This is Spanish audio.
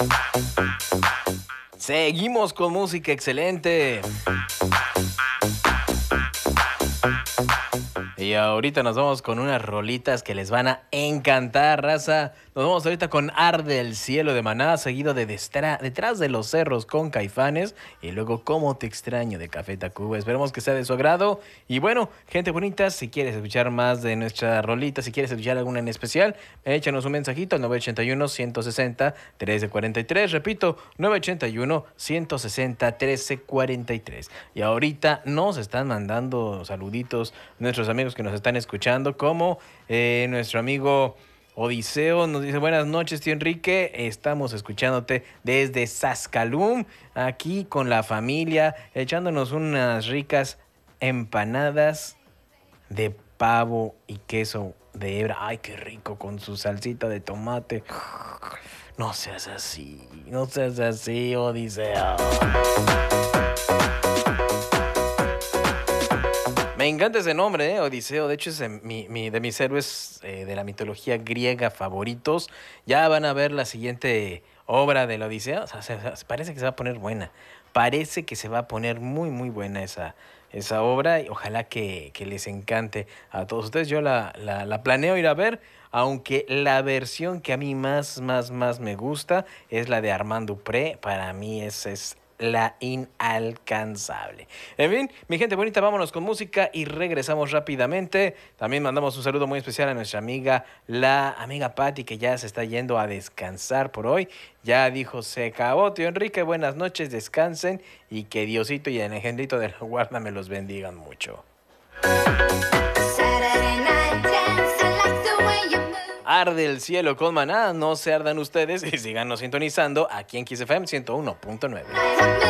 Seguimos con música excelente. Y ahorita nos vamos con unas rolitas que les van a encantar, raza. Nos vamos ahorita con Arde el Cielo de Maná, seguido de Detrás de los Cerros con Caifanes. Y luego Cómo te extraño de Café Tacuba. Esperemos que sea de su agrado. Y bueno, gente bonita, si quieres escuchar más de nuestra rolita, si quieres escuchar alguna en especial, échanos un mensajito al 981-160-1343. Repito, 981-160-1343. Y ahorita nos están mandando saluditos nuestros amigos que nos están escuchando, como nuestro amigo Odiseo nos dice: buenas noches, tío Enrique, estamos escuchándote desde Sascalum, aquí con la familia, echándonos unas ricas empanadas de pavo y queso de hebra. Ay, qué rico, con su salsita de tomate. No seas así, Odiseo. Me encanta ese nombre, Odiseo. De hecho, es de mis héroes de la mitología griega favoritos. Ya van a ver la siguiente obra de la Odisea. O sea, parece que se va a poner buena. Parece que se va a poner muy, muy buena esa obra. Y ojalá que les encante a todos ustedes. Yo la planeo ir a ver. Aunque la versión que a mí más me gusta es la de Armand Dupré. Para mí esa es la inalcanzable. En fin, mi gente bonita, vámonos con música y regresamos rápidamente. También mandamos un saludo muy especial a nuestra amiga, la amiga Patti, que ya se está yendo a descansar por hoy. Ya dijo, se acabó, tío Enrique, buenas noches, descansen y que Diosito y el engendrito de la guarda me los bendigan mucho. Arde el cielo con Maná, no se ardan ustedes y síganos sintonizando aquí en Kiss FM 101.9.